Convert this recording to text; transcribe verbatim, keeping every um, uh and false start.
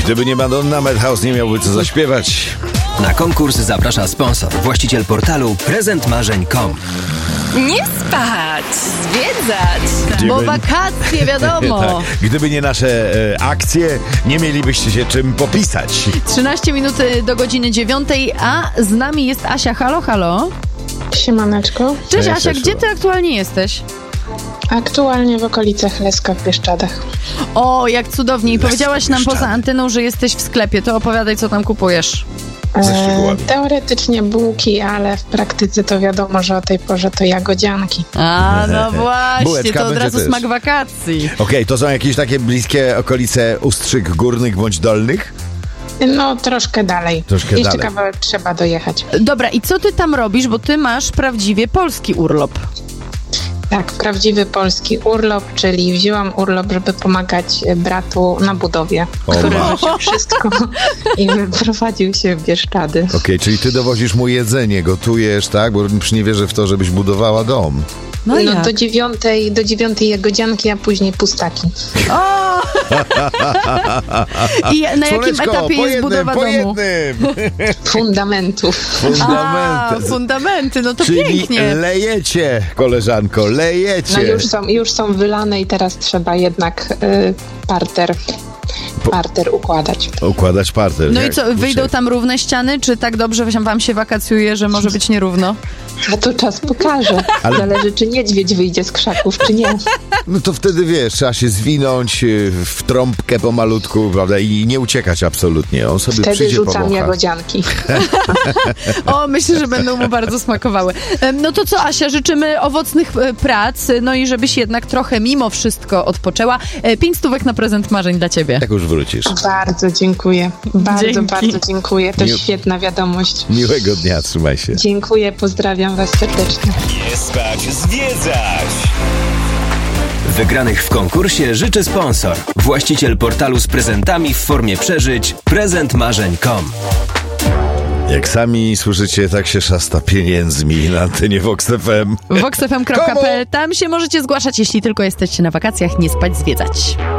Gdyby nie Madonna, Madhouse nie miałby co zaśpiewać. Na konkurs zaprasza sponsor, właściciel portalu prezent marzeń kropka com. Nie spać, zwiedzać, Gdyby... bo wakacje, wiadomo. tak. Gdyby nie nasze e, akcje, nie mielibyście się czym popisać. trzynaście minut do godziny dziewiątej, a z nami jest Asia. Halo, halo. Siemaneczko. Cześć, Cześć, Asia, Asiu. gdzie ty aktualnie jesteś? Aktualnie w okolicach Leska w Bieszczadach. O, jak cudownie. I Lesko, powiedziałaś nam Bieszczady. poza anteną, że jesteś w sklepie. To opowiadaj, co tam kupujesz. Ze E, szczegółami. teoretycznie bułki, ale w praktyce to wiadomo, że o tej porze to jagodzianki. A, no właśnie, Bułeczka to od będzie razu też. smak wakacji. Okej, okay, to są jakieś takie bliskie okolice Ustrzyk Górnych bądź Dolnych? No, troszkę dalej. Troszkę Jeszcze dalej. kawałek trzeba dojechać. Dobra, i co ty tam robisz, bo ty masz prawdziwie polski urlop. Tak, prawdziwy polski urlop, czyli wzięłam urlop, żeby pomagać bratu na budowie, O, który ma. rzucił wszystko i wyprowadził się w Bieszczady. Okej, okay, czyli ty dowozisz mu jedzenie, gotujesz, tak? Bo już nie wierzę w to, żebyś budowała dom. No, No, jak? do dziewiątej, do dziewiątej jagodzianki, a później pustaki. O! I na jakim Słoneczko, etapie po jest jednym, budowa po domu? jednym. Fundamentów. A, Fundamenty. fundamenty, no to Czyli pięknie. lejecie, koleżanko, lejecie. No już są, już są wylane i teraz trzeba jednak y, parter, parter układać. Układać parter. No i jak co, wyjdą uciek. tam równe ściany, czy tak dobrze wam się wakacjuje, że może być nierówno? A to czas pokaże. Ale- Zależy, czy niedźwiedź wyjdzie z krzaków, czy nie. No to wtedy wiesz, trzeba się zwinąć y, w trąbkę pomalutku, prawda? I nie uciekać absolutnie. On sobie Wtedy przyjdzie rzucam powącha. jagodzianki. O, myślę, że będą mu bardzo smakowały. Em, No to co, Asia, życzymy owocnych e, prac, no i żebyś jednak trochę mimo wszystko odpoczęła. E, Pięć stówek na prezent marzeń dla ciebie. Jak już wrócisz. Bardzo dziękuję. Bardzo, Dzięki. bardzo dziękuję. To Mił- świetna wiadomość. Miłego dnia, trzymaj się. Dziękuję, pozdrawiam was serdecznie. Nie spać, zwiedzać! Wygranych w konkursie życzy sponsor, właściciel portalu z prezentami w formie przeżyć prezent marzeń kropka com. Jak sami słyszycie, tak się szasta pieniędzmi na antenie Vox F M. vox f m kropka p l. Komu? Tam się możecie zgłaszać, jeśli tylko jesteście na wakacjach. Nie spać, zwiedzać.